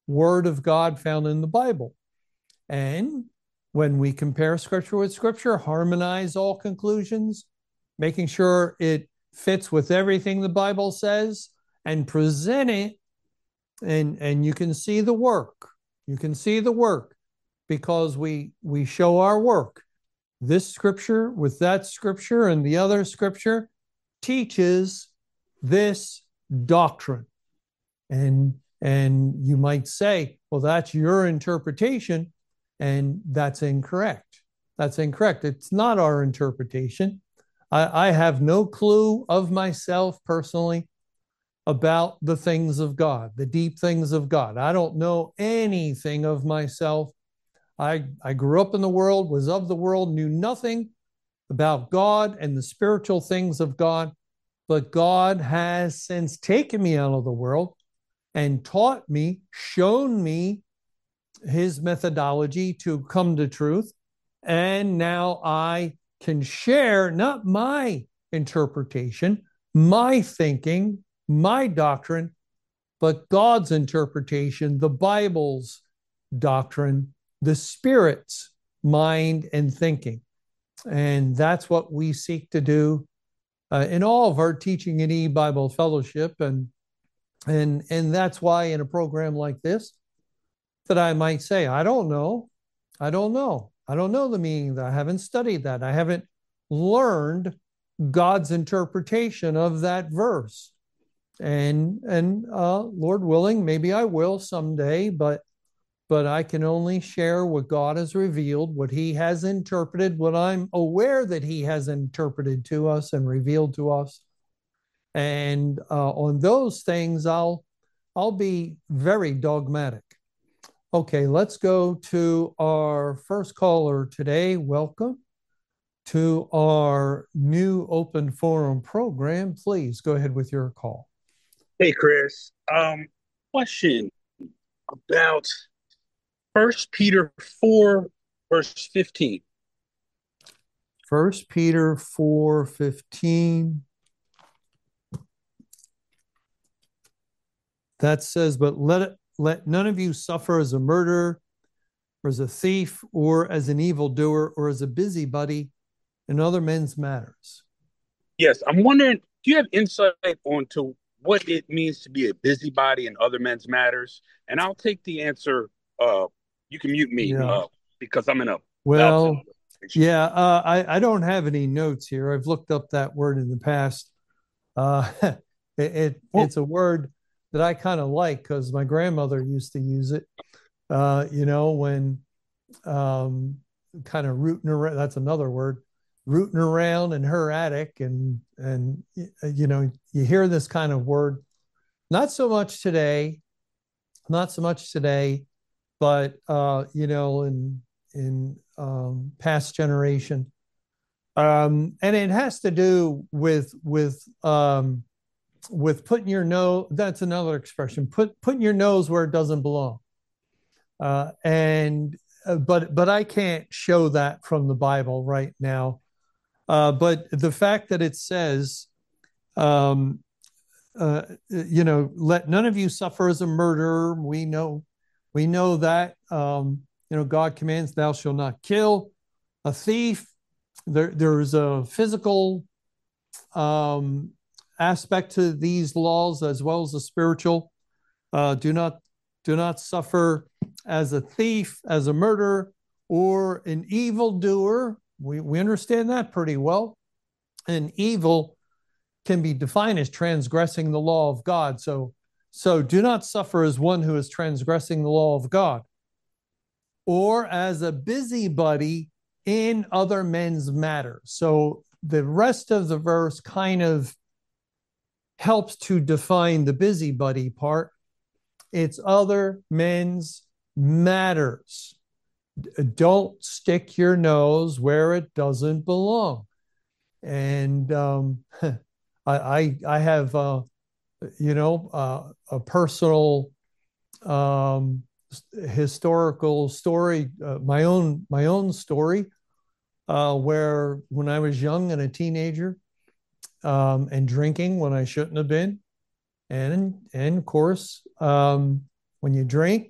word of God found in the Bible. And when we compare scripture with scripture, harmonize all conclusions, making sure it fits with everything the Bible says, and present it, and you can see the work. You can see the work because we show our work. This scripture with that scripture and the other scripture teaches this doctrine. And you might say, well, that's your interpretation, and that's incorrect. That's incorrect. It's not our interpretation. I have no clue of myself personally about the things of God, the deep things of God. I don't know anything of myself. I grew up in the world, was of the world, knew nothing about God and the spiritual things of God. But God has since taken me out of the world and taught me, shown me his methodology to come to truth. And now I can share not my interpretation, my thinking, my doctrine, but God's interpretation, the Bible's doctrine, the Spirit's mind and thinking. And that's what we seek to do in all of our teaching in E-Bible Fellowship. And that's why in a program like this, that I might say, I don't know. I don't know. I don't know the meaning. That I haven't studied that. I haven't learned God's interpretation of that verse. And Lord willing, maybe I will someday, but I can only share what God has revealed, what he has interpreted, what I'm aware that he has interpreted to us and revealed to us. And on those things, I'll be very dogmatic. Okay, let's go to our first caller today. Welcome to our new open forum program. Please go ahead with your call. Hey, Chris. Question about First Peter 4, verse 15. First Peter 4:15. That says, but let none of you suffer as a murderer, or as a thief, or as an evildoer, or as a busybody in other men's matters. Yes, I'm wondering, do you have insight onto what it means to be a busybody in other men's matters? And I'll take the answer. You can mute me Yeah. because I'm in a loud Well, situation. yeah, I don't have any notes here. I've looked up that word in the past. Uh, Well, it's a word that I kind of like because my grandmother used to use it. When kind of rooting around. That's another word, rooting around in her attic, and you hear this kind of word. Not so much today, not so much today, but in past generation. And it has to do with putting your nose. That's another expression. Putting your nose where it doesn't belong. And but I can't show that from the Bible right now. But the fact that it says, um, let none of you suffer as a murderer. We know that. God commands, "Thou shalt not kill." A thief. There's a physical um, aspect to these laws as well as a spiritual. Do not suffer as a thief, as a murderer, or an evildoer. We understand that pretty well. And evil can be defined as transgressing the law of God. So do not suffer as one who is transgressing the law of God, or as a busybody in other men's matters. So the rest of the verse kind of helps to define the busybody part. It's other men's matters. Don't stick your nose where it doesn't belong. And I have a personal historical story, my own story, where when I was young and a teenager, and drinking when I shouldn't have been, and of course, when you drink